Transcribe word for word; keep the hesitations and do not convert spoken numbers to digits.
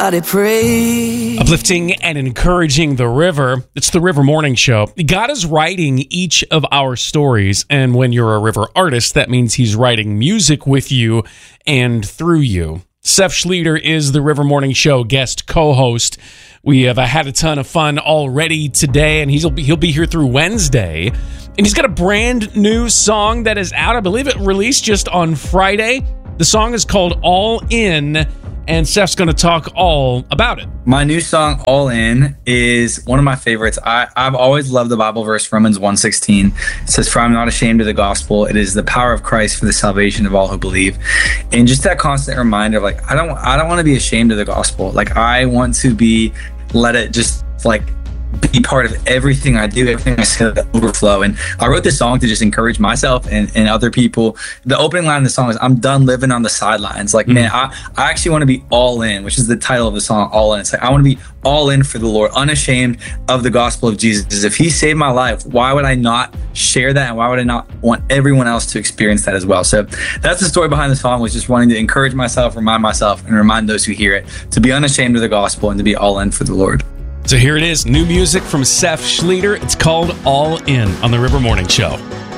I did pray. Uplifting and encouraging the river. It's the River Morning Show. God is writing each of our stories, and when you're a river artist, that means he's writing music with you and through you. Seth Schlueter is the River Morning Show guest co-host. We have had a ton of fun already today, and he'll be, he'll be here through Wednesday. And he's got a brand new song that is out. I believe it released just on Friday. The song is called All In, and Seth's going to talk all about it. My new song, All In, is one of my favorites. I, I've always loved the Bible verse, Romans one sixteen. It says, "For I'm not ashamed of the gospel. It is the power of Christ for the salvation of all who believe." And just that constant reminder of like, I don't, I don't want to be ashamed of the gospel. Like, I want to be, let it just like be part of everything I do, everything I say, the overflow. And I wrote this song to just encourage myself and, and other people. The opening line of the song is, "I'm done living on the sidelines." Like, mm-hmm. man, I, I actually want to be all in, which is the title of the song, All In. It's like, I want to be all in for the Lord, unashamed of the gospel of Jesus. If he saved my life, why would I not share that? And why would I not want everyone else to experience that as well? So that's the story behind the song, was just wanting to encourage myself, remind myself, and remind those who hear it to be unashamed of the gospel and to be all in for the Lord. So here it is, new music from Seth Schlueter. It's called All In on the River Morning Show.